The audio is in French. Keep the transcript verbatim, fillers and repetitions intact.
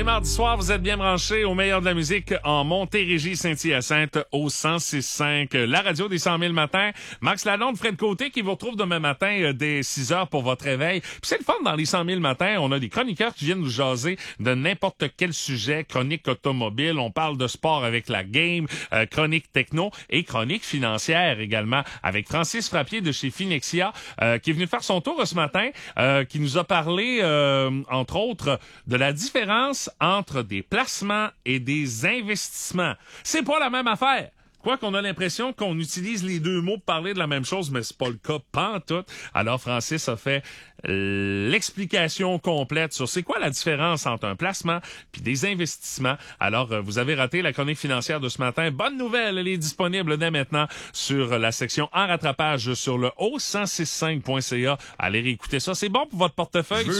Mardi soir, vous êtes bien branchés au meilleur de la musique en Montérégie, Saint-Hyacinthe au cent six virgule cinq. La radio des cent mille matins. Max Lalonde, Fred Côté qui vous retrouve demain matin euh, dès six heures pour votre réveil. Puis c'est le fun dans les cent mille matins. On a des chroniqueurs qui viennent nous jaser de n'importe quel sujet. Chronique automobile, on parle de sport avec la game, euh, chronique techno et chronique financière également avec Francis Frappier de chez Finexia euh, qui est venu faire son tour ce matin, euh, qui nous a parlé, euh, entre autres, de la différence entre des placements et des investissements. C'est pas la même affaire. Quoi qu'on a l'impression qu'on utilise les deux mots pour parler de la même chose, mais c'est pas le cas, pantoute. Alors, Francis a fait l'explication complète sur c'est quoi la différence entre un placement puis des investissements. Alors, vous avez raté la chronique financière de ce matin. Bonne nouvelle, elle est disponible dès maintenant sur la section en rattrapage sur le haut cent six cinq point c a. Allez réécouter ça. C'est bon pour votre portefeuille.